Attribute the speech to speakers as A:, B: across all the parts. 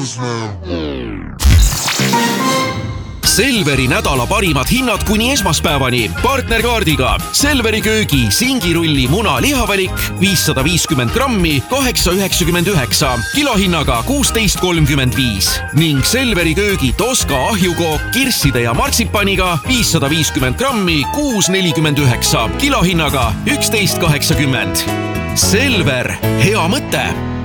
A: Selveri nädala parimad hinnad kuni esmaspäevani. Partnerkaardiga Selveri köögi singirulli muna lihavalik 550 grammi 8,99 kilohinnaga 16,35 ning Selveri köögi Toska ahjukook kirsside ja martsipaniga 550 grammi 6,49 kilohinnaga 11,80. Selver, hea mõte!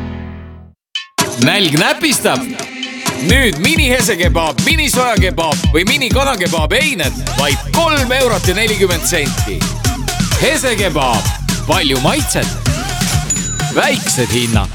B: Nälg näpistab! Nüüd mini-hesekebaab, mini-sojakebaab või mini-kanakebaab eined vaid 3,40 €. Hesekebaab, palju maitset, väiksed hinnad.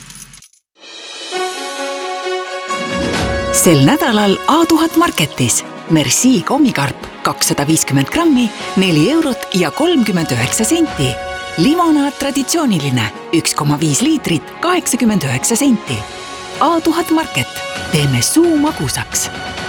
C: Sel nädalal A1000 Marketis Merci kommikarp 250 grammi 4 € ja 39 senti. Limonaad traditsiooniline 1,5 liitrit 89 senti. A1000 Market. Teeme suu magusaks.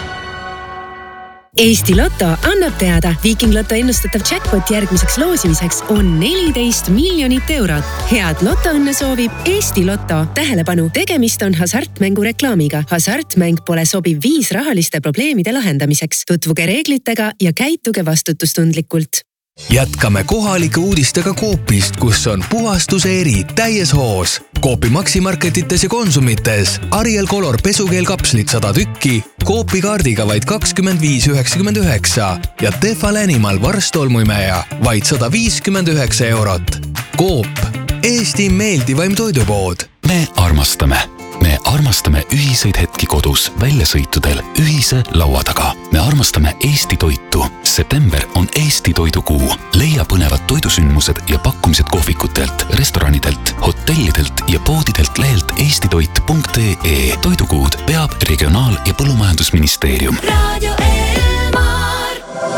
D: Eesti Lotto annab teada, Viking Lotto ennustatav jackpot järgmiseks loosimiseks on 14 miljonit €. Head lotoõnne soovib Eesti Lotto. Tähelepanu, tegemist on hasartmängu reklaamiga. Hasartmäng pole sobiv viis rahaliste probleemide lahendamiseks. Tutvuge reeglitega ja käituge vastutustundlikult.
E: Jätkame kohalike uudistega Coopist, kus on puhastuse eri täies hoos. Coopi maksimarketites ja konsumites Ariel Color pesukeelkapslid 100 tükki, Coopi kaardiga vaid 25,99 ja Tefal Animal varstolmuimeja vaid 159 €. Coop, Eesti meeldivaim toidupood.
F: Me armastame ühiseid hetki kodus, väljasõitudel, ühise laua taga. Me armastame Eesti toitu. September on Eesti toidukuu. Leia põnevad toidusündmused ja pakkumised kohvikutelt, restoranidelt, hotellidelt ja poodidelt lehelt eestitoit.ee. Toidukuud peab Regionaal- ja Põllumajandusministeerium.
G: Radio Elmar.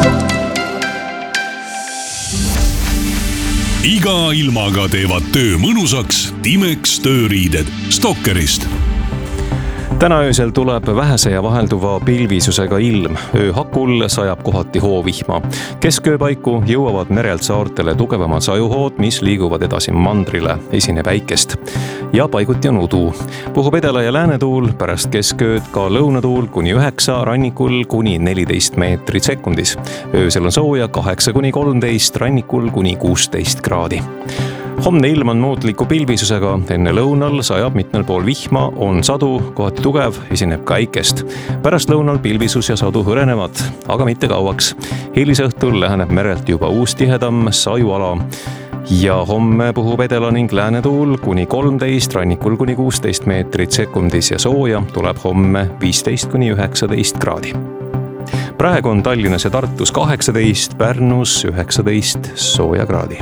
H: Iga ilmaga teevad töö mõnusaks Timex tööriided Stokkerist.
I: Täna öösel tuleb vähese ja vahelduva pilvisusega ilm. Ööhakul sajab kohati hoovihma. Keskööpaiku jõuavad merelt saartele tugevamad sajuhood, mis liiguvad edasi mandrile. Esineb äikest. Ja paiguti on udu. Puhub edela- ja läänetuul, pärast keskööd ka lõunatuul kuni 9, rannikul kuni 14 meetrit sekundis. Öösel on sooja 8-13, rannikul kuni 16 kraadi. Homne ilm on muutliku pilvisusega, enne lõunal sajab mitmel pool vihma, on sadu, kohati tugev, esineb ka äikest. Pärast lõunal pilvisus ja sadu hõrenevad, aga mitte kauaks. Hilisõhtul läheneb merelt juba uus tihedam sajuala. Ja homme puhub edela ning läänetuul kuni 13, rannikul kuni 16 meetrit sekundis ja sooja tuleb homme 15-19 kraadi. Praegu on Tallinnas ja Tartus 18, Pärnus 19 sooja kraadi.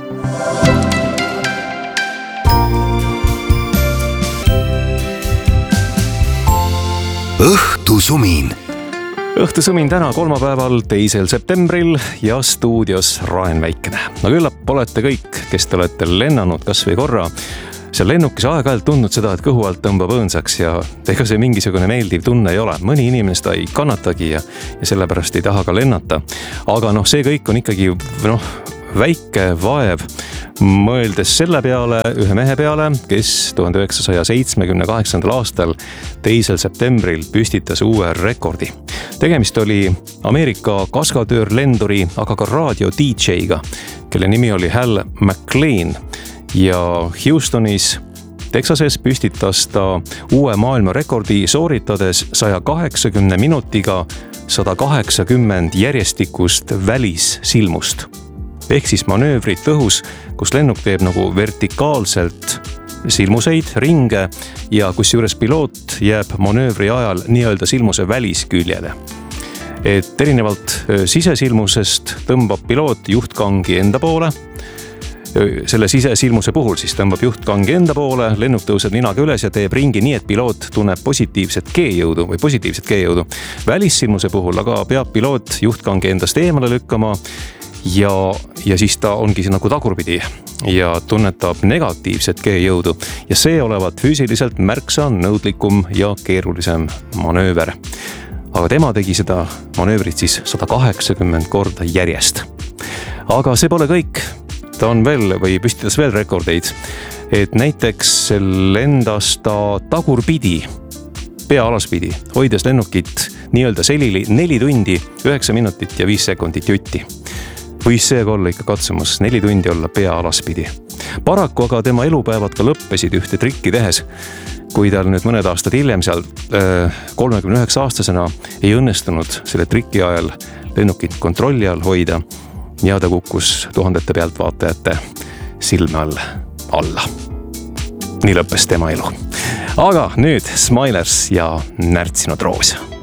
E: Õhtusumin.
I: Õhtusumin täna kolmapäeval 2. septembril ja stuudios Raen Väikene. No küllap olete kõik, kes te olete lennanud kas või korra, seal lennukis aeg-ajalt tundnud seda, et kõhu alt tõmbab õõnsaks ja ega see mingisugune meeldiv tunne ei ole. Mõni inimene seda ei kannatagi ja sellepärast ei taha ka lennata. Aga see kõik on ikkagi väike vaev, mõeldes selle peale, ühe mehe peale, kes 1978. aastal 2. septembril püstitas uue rekordi. Tegemist oli Ameerika kaskadöörlenduri, aga ka raadio DJ-ga, kelle nimi oli Hal McLean ja Houstonis Texases püstitas ta uue maailmarekordi sooritades 180 minutiga 180 järjestikust välissilmust. Ehk siis manöövrid õhus, kus lennuk teeb nagu vertikaalselt silmuseid, ringe ja kusjuures piloot jääb manöövri ajal nii-öelda silmuse välisküljele. Et erinevalt sisesilmusest tõmbab piloot juhtkangi enda poole. Selle sisesilmuse puhul siis tõmbab juhtkangi enda poole, lennuk tõuseb ninaga üles ja teeb ringi nii, et piloot tunneb positiivset G-jõudu. Välissilmuse puhul aga peab piloot juhtkangi endast eemale lükkama ja siis ta ongi nagu tagurpidi ja tunnetab negatiivset G-jõudu ja see olevat füüsiliselt märksa nõudlikum ja keerulisem manööver. Aga tema tegi seda manöövrit siis 180 korda järjest. Aga see pole kõik. Ta on veel või püstitas veel rekordeid, et näiteks lendas ta tagurpidi pea alaspidi, hoides lennukit nii-öelda selili 4 tundi, 9 minutit ja 5 sekundit jutti. Võis seega olla ikka katsumus 4 tundi olla pea alaspidi. Paraku aga tema elupäevad ka lõppesid ühte trikki tehes, kui tal nüüd mõned aastad hiljem seal 39-aastasena ei õnnestunud selle triki ajal lennukit kontrolli all hoida ja ta kukkus tuhandete pealtvaatajate silme all alla. Nii lõppes tema elu. Aga nüüd Smilers ja Närtsinud roos.